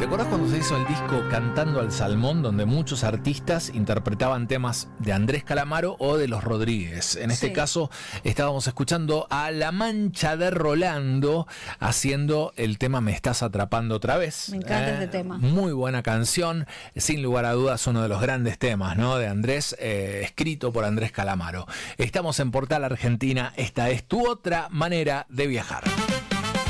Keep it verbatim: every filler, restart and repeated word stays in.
acordás cuando se hizo el disco Cantando al Salmón, donde muchos artistas interpretaban temas de Andrés Calamaro o de Los Rodríguez? En este Sí. caso estábamos escuchando a La Mancha de Rolando haciendo el tema Me Estás Atrapando Otra Vez. Me encanta Eh, este tema. Muy buena canción, sin lugar a dudas uno de los grandes temas, ¿no? De Andrés, eh, escrito por Andrés Calamaro. Estamos en Portal Argentina, esta es tu otra manera de viajar.